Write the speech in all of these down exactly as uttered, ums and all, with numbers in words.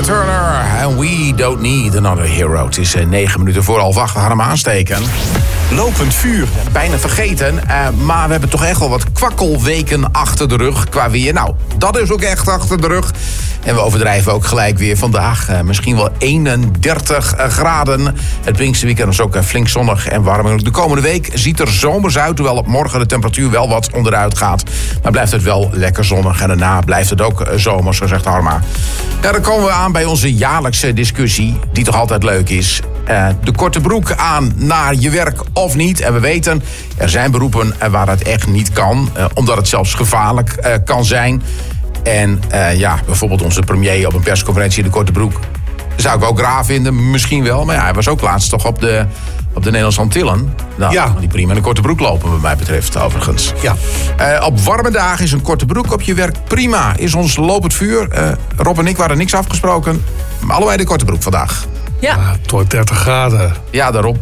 Turner. And we don't need another hero. Het is negen minuten voor half acht. We gaan hem aansteken. Lopend vuur. Bijna vergeten. Uh, maar we hebben toch echt wel wat kwakkelweken achter de rug qua weer. Nou, dat is ook echt achter de rug. En we overdrijven ook gelijk weer vandaag. Uh, misschien wel eenendertig graden. Het Pinksterweekend is ook uh, flink zonnig en warm. En de komende week ziet er zomers uit. Hoewel op morgen de temperatuur wel wat onderuit gaat. Maar blijft het wel lekker zonnig. En daarna blijft het ook uh, zomers, zo zegt Harma. Ja, dan komen we aan bij onze jaarlijkse discussie. Die toch altijd leuk is. Uh, de korte broek aan naar je werk of niet. En we weten, er zijn beroepen waar het echt niet kan. Uh, omdat het zelfs gevaarlijk uh, kan zijn. En uh, ja, bijvoorbeeld onze premier op een persconferentie in de korte broek. Zou ik ook raar vinden, misschien wel. Maar ja, hij was ook laatst toch op de, op de Nederlandse Antillen. Nou, ja. Die prima in een korte broek lopen, wat mij betreft, overigens. Ja. Uh, op warme dagen is een korte broek op je werk prima. Is ons lopend vuur. Uh, Rob en ik waren niks afgesproken. Maar allebei de korte broek vandaag. Ja. Ja, tot dertig graden. Ja, daarom.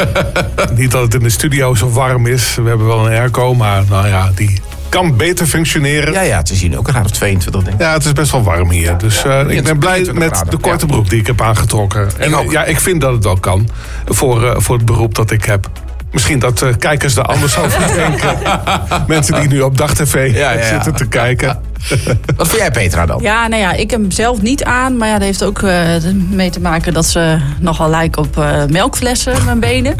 Niet dat het in de studio zo warm is. We hebben wel een airco, maar nou ja, die kan beter functioneren. Ja, ja, het is hier ook een graad of tweeïntwintig, denk ik. Ja, het is best wel warm hier. Dus uh, ik ben blij met de korte broek die ik heb aangetrokken. En ik ook. Ja, ik vind dat het wel kan voor, uh, voor het beroep dat ik heb. Misschien dat uh, kijkers er anders over denken. Mensen die nu op DagTV Ja, ja, ja. zitten te kijken. Wat vind jij, Petra, dan? Ja, nou ja, ik heb hem zelf niet aan. Maar ja, dat heeft ook uh, mee te maken dat ze nogal lijken op uh, melkflessen, mijn benen.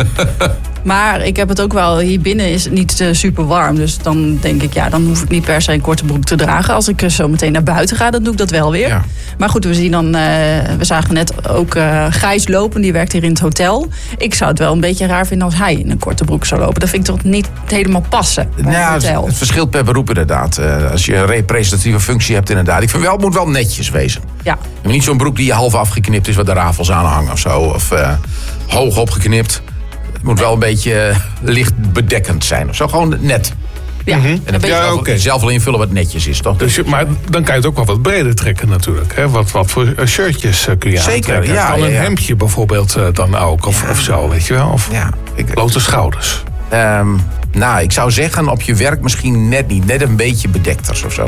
Maar ik heb het ook wel, hier binnen is het niet uh, super warm. Dus dan denk ik, ja, dan hoef ik niet per se een korte broek te dragen. Als ik uh, zo meteen naar buiten ga, dan doe ik dat wel weer. Ja. Maar goed, we zien dan, uh, we zagen net ook uh, Gijs lopen. Die werkt hier in het hotel. Ik zou het wel een beetje raar vinden als hij in een korte broek zou lopen. Dat vind ik toch niet helemaal passen bij Nou, het hotel. het verschilt per beroep inderdaad. Uh, als je een representatieve functie hebt inderdaad. Ik vind wel, het moet wel netjes wezen. Ja. En niet zo'n broek die half afgeknipt is, waar de rafels aan hangen of zo. Of uh, hoog opgeknipt. Het moet wel een beetje uh, licht bedekkend zijn. Of zo, gewoon net. Ja, En dan kun je Ja, zelf, oké. zelf wel invullen wat netjes is, toch? Dus je, maar dan kan je het ook wel wat breder trekken natuurlijk. Hè? Wat, wat voor uh, shirtjes uh, kun je Zeker, aantrekken? ja, Kan ja, een ja. hemdje bijvoorbeeld uh, dan ook? Of, Ja. of zo, weet je wel? Of Ja, ik, blote schouders. um, nou, ik zou zeggen op je werk misschien net niet. Net een beetje bedekt of zo.